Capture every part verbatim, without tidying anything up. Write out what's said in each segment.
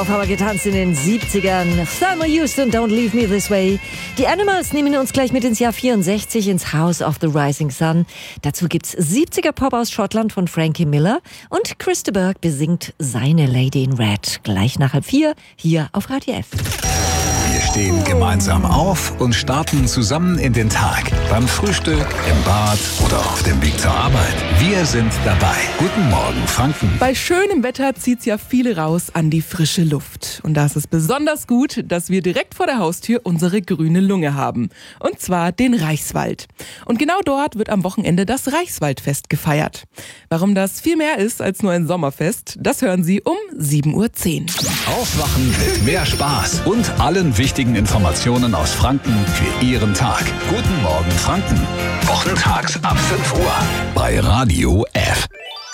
Darauf haben wir getanzt in den siebzigern. Thelma Houston, Don't Leave Me This Way. Die Animals nehmen uns gleich mit ins Jahr vierundsechzig, ins House of the Rising Sun. Dazu gibt's siebziger Pop aus Schottland von Frankie Miller. Und Chris de Burgh besingt seine Lady in Red. Gleich nach halb vier, hier auf Radio F. Wir stehen gemeinsam auf und starten zusammen in den Tag. Beim Frühstück, im Bad oder auf dem Weg zur Arbeit. Wir sind dabei. Guten Morgen, Franken. Bei schönem Wetter zieht's ja viele raus an die frische Luft. Und da ist es besonders gut, dass wir direkt vor der Haustür unsere grüne Lunge haben. Und zwar den Reichswald. Und genau dort wird am Wochenende das Reichswaldfest gefeiert. Warum das viel mehr ist als nur ein Sommerfest, das hören Sie um sieben Uhr zehn. Aufwachen mit mehr Spaß und allen wichtigen Informationen aus Franken für Ihren Tag. Guten Morgen, Franken. Wochentags ab fünf Uhr bei Radio F.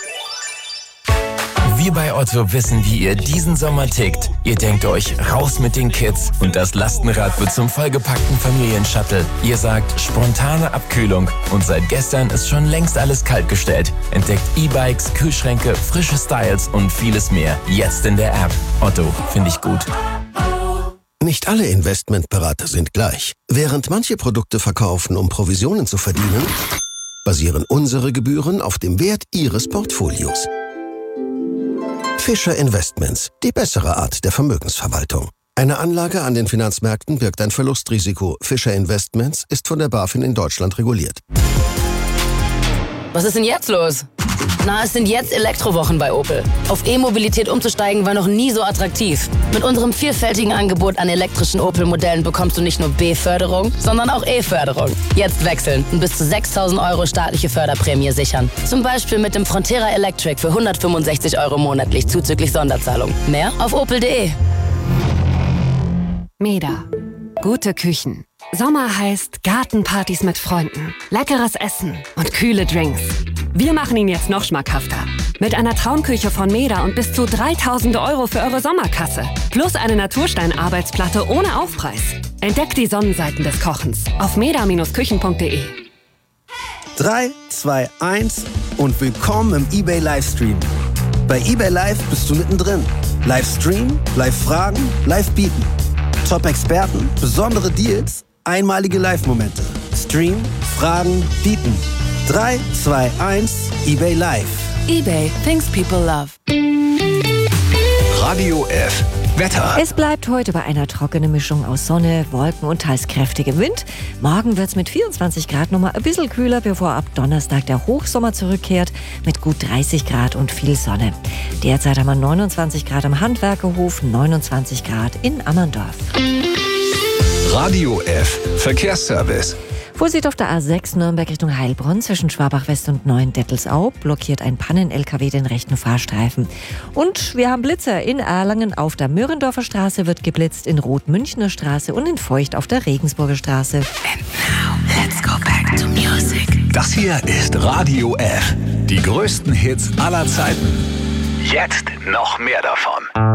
Wir bei Otto wissen, wie ihr diesen Sommer tickt. Ihr denkt euch, raus mit den Kids und das Lastenrad wird zum vollgepackten Familienshuttle. Ihr sagt, spontane Abkühlung und seit gestern ist schon längst alles kaltgestellt. Entdeckt E-Bikes, Kühlschränke, frische Styles und vieles mehr. Jetzt in der App. Otto, finde ich gut. Nicht alle Investmentberater sind gleich. Während manche Produkte verkaufen, um Provisionen zu verdienen, basieren unsere Gebühren auf dem Wert Ihres Portfolios. Fischer Investments, die bessere Art der Vermögensverwaltung. Eine Anlage an den Finanzmärkten birgt ein Verlustrisiko. Fischer Investments ist von der BaFin in Deutschland reguliert. Was ist denn jetzt los? Na, es sind jetzt Elektrowochen bei Opel. Auf E-Mobilität umzusteigen war noch nie so attraktiv. Mit unserem vielfältigen Angebot an elektrischen Opel-Modellen bekommst du nicht nur B-Förderung, sondern auch E-Förderung. Jetzt wechseln und bis zu sechstausend Euro staatliche Förderprämie sichern. Zum Beispiel mit dem Frontera Electric für hundertfünfundsechzig Euro monatlich zuzüglich Sonderzahlung. Mehr auf opel punkt de. Meda. Gute Küchen. Sommer heißt Gartenpartys mit Freunden, leckeres Essen und kühle Drinks. Wir machen ihn jetzt noch schmackhafter. Mit einer Traumküche von Meda und bis zu dreitausend Euro für eure Sommerkasse. Plus eine Naturstein-Arbeitsplatte ohne Aufpreis. Entdeckt die Sonnenseiten des Kochens auf meda Bindestrich küchen punkt de. drei, zwei, eins und willkommen im eBay Livestream. Bei eBay Live bist du mittendrin. Livestream, Live-Fragen, Live-Bieten. Top-Experten, besondere Deals, einmalige Live-Momente. Stream, Fragen, Bieten. drei, zwei, eins, eBay Live. eBay, things people love. Radio F. Wetter. Es bleibt heute bei einer trockenen Mischung aus Sonne, Wolken und teils kräftigem Wind. Morgen wird es mit vierundzwanzig Grad nochmal ein bisschen kühler, bevor ab Donnerstag der Hochsommer zurückkehrt mit gut dreißig Grad und viel Sonne. Derzeit haben wir neunundzwanzig Grad am Handwerkerhof, neunundzwanzig Grad in Ammerndorf. Radio F. Verkehrsservice. Vorsicht auf der A sechs Nürnberg Richtung Heilbronn zwischen Schwabach-West und Neuendettelsau blockiert ein Pannen-L K W den rechten Fahrstreifen. Und wir haben Blitzer in Erlangen auf der Mürrendorfer Straße wird geblitzt, in Roth-Münchner Straße und in Feucht auf der Regensburger Straße. And now, let's go back to music. Das hier ist Radio F. Die größten Hits aller Zeiten. Jetzt noch mehr davon.